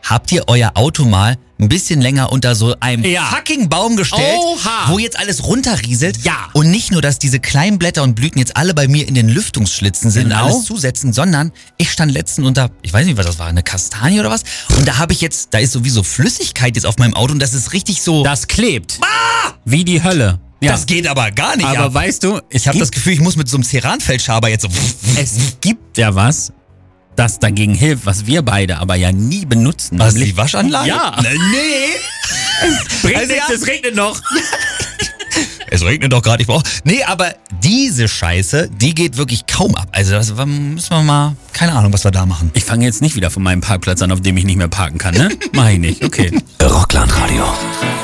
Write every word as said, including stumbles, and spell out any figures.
habt ihr euer Auto mal ein bisschen länger unter so einem Ja. fucking Baum gestellt, Oha. wo jetzt alles runterrieselt? Ja. Und nicht nur, dass diese kleinen Blätter und Blüten jetzt alle bei mir in den Lüftungsschlitzen sind Genau. und alles zusetzen, sondern ich stand letztens unter, ich weiß nicht, was das war, eine Kastanie oder was? Und da habe ich jetzt, da ist sowieso Flüssigkeit jetzt auf meinem Auto und das ist richtig so... Das klebt. Wie die Hölle. Ja. Das geht aber gar nicht Aber ab. weißt du, es Ich habe gibt, das Gefühl, ich muss mit so einem Ceranfeldschaber jetzt so... es gibt ja was, das dagegen hilft, was wir beide aber ja nie benutzen. Was, Nämlich- die Waschanlage? Ja. Ne, nee. Bringt Also nichts, ja. es regnet noch. Es regnet doch gerade, ich brauche... Nee, aber diese Scheiße, die geht wirklich kaum ab. Also das müssen wir mal... Keine Ahnung, was wir da machen. Ich fange jetzt nicht wieder von meinem Parkplatz an, auf dem ich nicht mehr parken kann, ne? Mach ich nicht, okay. Rockland Radio.